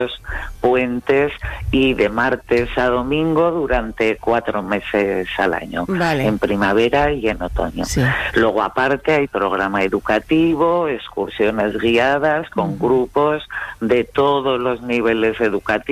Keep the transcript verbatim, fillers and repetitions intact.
puentes y de martes a domingo durante cuatro meses al año, vale. en primavera y en otoño. Sí. Luego aparte hay programa educativo, excursiones guiadas con uh-huh. grupos de todos los niveles educativos.